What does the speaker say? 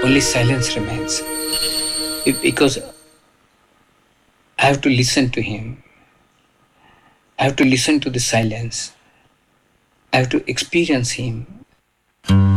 only silence remains. Because I have to listen to him. I have to listen to the silence. I have to experience him.